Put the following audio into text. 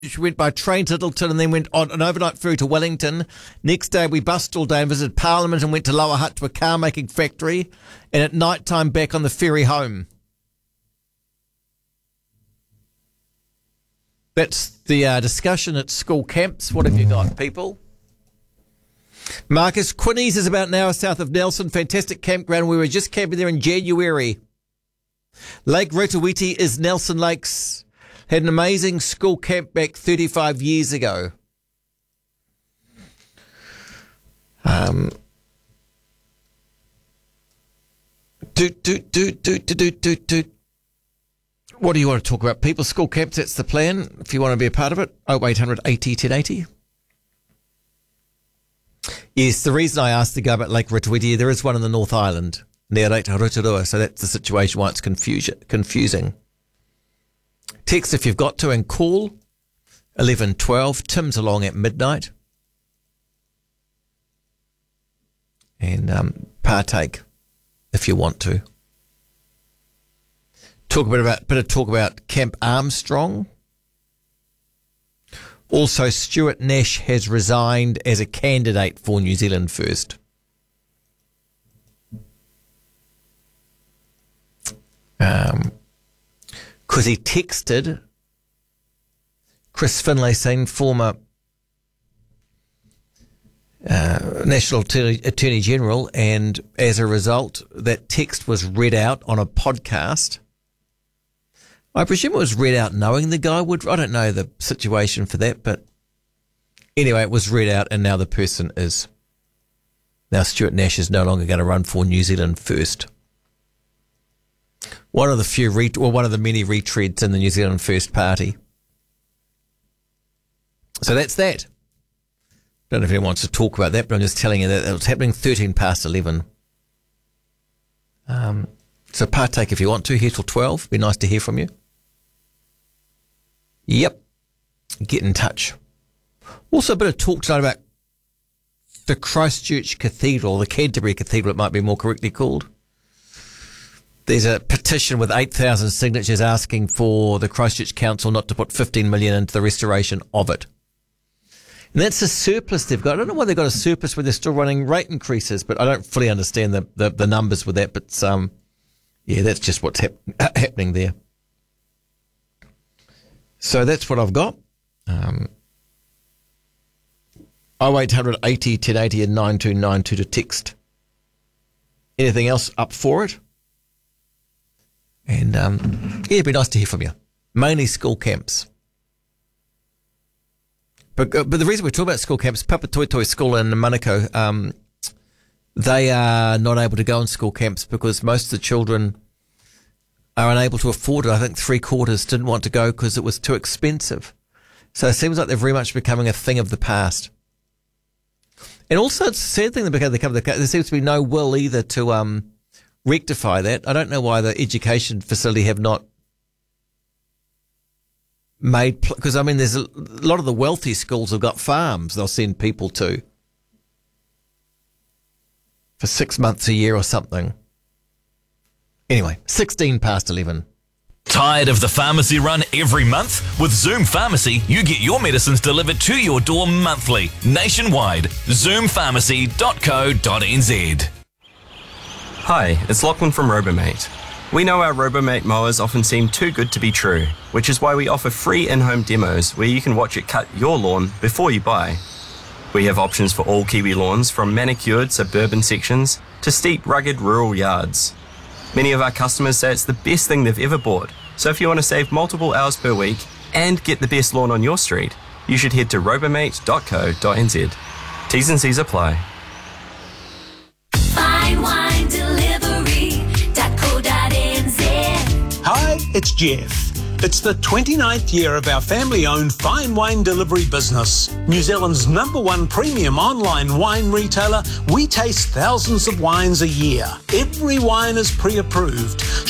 She went by train to Littleton and then went on an overnight ferry to Wellington. Next day, we bussed all day and visited Parliament and went to Lower Hutt to a car-making factory. And at night time, back on the ferry home. That's the discussion at school camps. What have you got, people? Marcus, Quinnies is about an hour south of Nelson. Fantastic campground. We were just camping there in January. Lake Rotawiti is Nelson Lakes. Had an amazing school camp back 35 years ago. What do you want to talk about? People, school camps, that's the plan. If you want to be a part of it, 0800 80 1080. Yes, the reason I asked the guy about Lake Rotawiti, there is one in the North Island, near Lake Rotorua, so that's the situation why it's confusing. Text if you've got to and call 1112. Tim's along at midnight. And partake if you want to. Talk a bit about Camp Armstrong. Also, Stuart Nash has resigned as a candidate for New Zealand First. Because he texted Chris Finlayson, former National Attorney General, and as a result, that text was read out on a podcast. I presume it was read out knowing the guy would. I don't know the situation for that, but anyway, it was read out, and now the person is. Now Stuart Nash is no longer going to run for New Zealand First. One of the many retreads in the New Zealand First Party. So that's that. Don't know if anyone wants to talk about that, but I'm just telling you that it was happening 13 past 11. So partake if you want to, here till 12. Be nice to hear from you. Yep. Get in touch. Also a bit of talk tonight about the Christchurch Cathedral, the Canterbury Cathedral, it might be more correctly called. There's a petition with 8,000 signatures asking for the Christchurch Council not to put 15 million into the restoration of it. And that's a surplus they've got. I don't know why they've got a surplus when they're still running rate increases, but I don't fully understand the numbers with that. But yeah, that's just what's happening there. So that's what I've got. 0800 80 1080 and 9292 to text. Anything else up for it? And yeah, it'd be nice to hear from you. Mainly school camps. But the reason we're talking about school camps, Papatoetoe School in Manukau, they are not able to go on school camps because most of the children are unable to afford it. I think 3/4 didn't want to go because it was too expensive. So it seems like they're very much becoming a thing of the past. And also it's a sad thing that there seems to be no will either to rectify that. I don't know why the education facility have not made, because I mean there's a lot of the wealthy schools have got farms they'll send people to for 6 months a year or something. Anyway, 16 past 11. Tired of the pharmacy run every month? With Zoom Pharmacy, you get your medicines delivered to your door monthly, nationwide. Zoompharmacy.co.nz. Hi, it's Lachlan from Robomate. We know our Robomate mowers often seem too good to be true, which is why we offer free in-home demos where you can watch it cut your lawn before you buy. We have options for all Kiwi lawns, from manicured suburban sections to steep, rugged rural yards. Many of our customers say it's the best thing they've ever bought, so if you want to save multiple hours per week and get the best lawn on your street, you should head to robomate.co.nz. T's and C's apply. Hi, it's Jeff. It's the 29th year of our family-owned fine wine delivery business. New Zealand's #1 premium online wine retailer, we taste thousands of wines a year. Every wine is pre-approved,